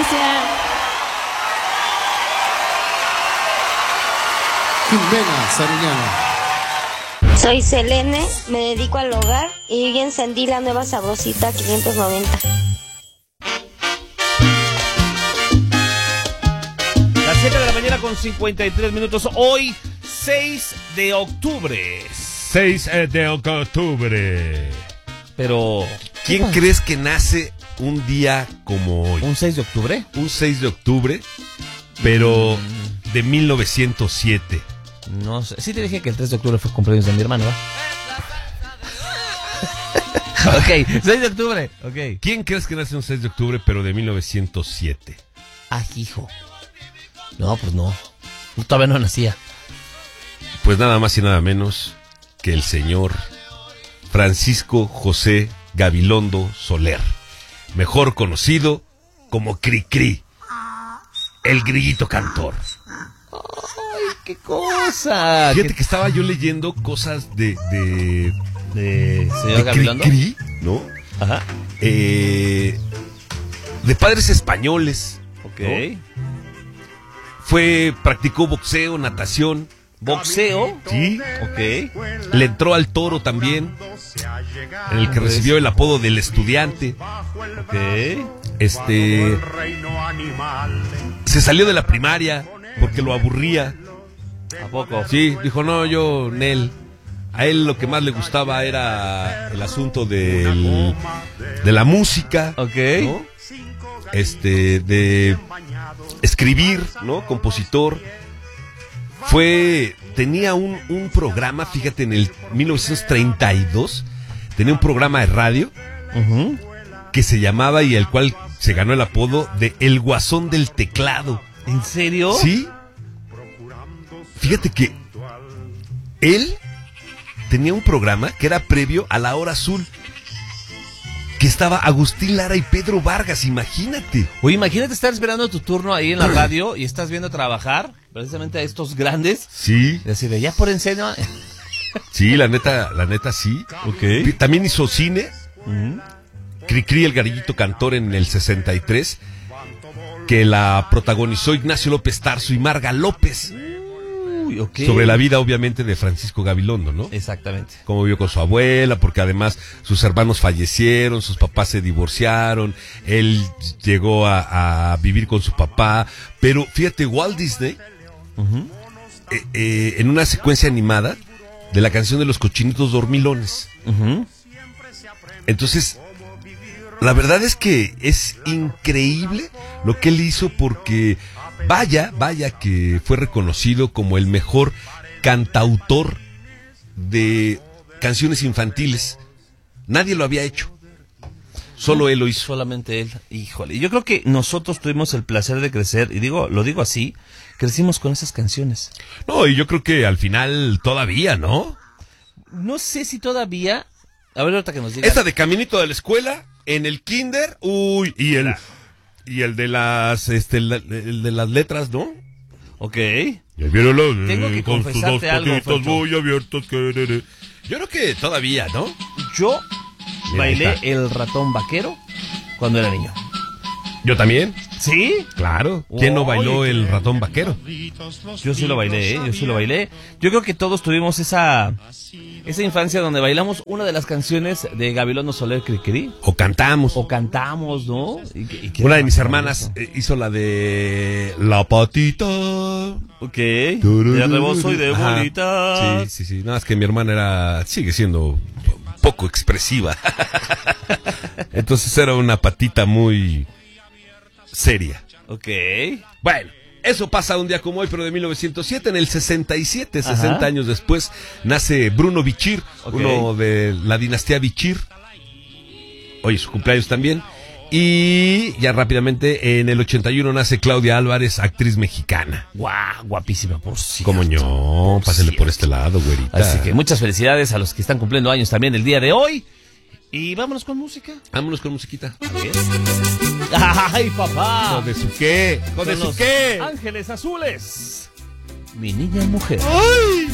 Gracias. Jimena Sariñana. Soy Selene, me dedico al hogar y hoy encendí la nueva sabrosita 590. Las 7 de la mañana con 53 minutos. Hoy, 6 de octubre. 6 de octubre. Pero, ¿Quién crees que nace un día como hoy? ¿un 6 de octubre? Un 6 de octubre, pero de 1907. No sé. Sí te dije que el 3 de octubre fue cumpleaños de mi hermano, ¿verdad? Ok, 6 de octubre. Ok. ¿Quién crees que nace un 6 de octubre, pero de 1907? Ah, hijo. No, pues no. Todavía no nacía. Pues nada más y nada menos que el señor Francisco José Gabilondo Soler, mejor conocido como Cricri, el grillito cantor. ¡Ay, qué cosa! Fíjate que estaba yo leyendo cosas de ¿Señor Gabilondo? Cricri, ¿no? Ajá. De padres españoles. Ok. ¿no? Practicó boxeo, natación. ¿Boxeo? Sí. Ok. Le entró al toro también, en el que recibió el apodo del estudiante. Ok. Se salió de la primaria porque lo aburría. ¿A poco? Sí, dijo, no, yo, Nel. A él lo que más le gustaba era el asunto de la música. Ok. ¿no? De escribir, ¿no? Compositor. Tenía un programa, fíjate, en el 1932, tenía un programa de radio que se llamaba y el cual se ganó el apodo de El Guasón del Teclado. ¿En serio? Sí. Fíjate que él tenía un programa que era previo a La Hora Azul, que estaba Agustín Lara y Pedro Vargas, imagínate. Oye, imagínate estar esperando tu turno ahí en la radio y estás viendo trabajar precisamente a estos grandes. Sí. Y decirle, ya por enseño. Sí, la neta sí. Ok. También hizo cine. Cricri, el garillito cantor, en el 63, que la protagonizó Ignacio López Tarso y Marga López. Uy, ok. Sobre la vida, obviamente, de Francisco Gabilondo, ¿no? Exactamente. Cómo vivió con su abuela, porque además sus hermanos fallecieron, sus papás se divorciaron, él llegó a vivir con su papá. Pero fíjate, Walt Disney, en una secuencia animada de la canción de los cochinitos dormilones. Entonces, la verdad es que es increíble lo que él hizo, porque vaya que fue reconocido como el mejor cantautor de canciones infantiles. Nadie lo había hecho. Solo él lo hizo. Solamente él. Híjole. Yo creo que nosotros tuvimos el placer de crecer, y lo digo así, crecimos con esas canciones. No, y yo creo que al final todavía, ¿no? No sé si todavía. A ver, ahorita que nos digan. Esta de Caminito de la Escuela, en el kinder, uy, y el de las el de las letras, ¿no? Ok. Ya vieron Tengo que con sus dos confesarte algo, patitos Fercho. muy abiertos. Yo creo que todavía, ¿no? Yo Mira, bailé ahí está. el ratón vaquero cuando era niño. Yo también. ¿Sí? Claro. ¿Quién no bailó Oye, el ratón vaquero? Yo sí lo bailé, yo sí lo bailé. Yo creo que todos tuvimos esa infancia donde bailamos una de las canciones de Gabilondo Soler Cricri. O cantamos. O cantamos, ¿no? Una de mis hermanas hizo la de La Patita. Ok. De rebozo y de Ajá. bolita. Sí. Nada más que mi hermana sigue siendo poco expresiva. Entonces era una patita muy seria. Ok. Bueno, eso pasa un día como hoy, pero de 1907, en el 67, 60 Ajá. años después, nace Bruno Bichir, Ok. uno de la dinastía Bichir. Hoy es su cumpleaños también. Y ya rápidamente, en el 81 nace Claudia Álvarez, actriz mexicana. Guau, guapísima, por cierto. Como no, pásele por este lado, güerita. Así que muchas felicidades a los que están cumpliendo años también el día de hoy. Y vámonos con música. Vámonos con musiquita. A ver. ¡Ay, papá! ¿Con de su qué? ¿Con de Son su los qué? Ángeles Azules. Mi niña mujer. ¡Ay!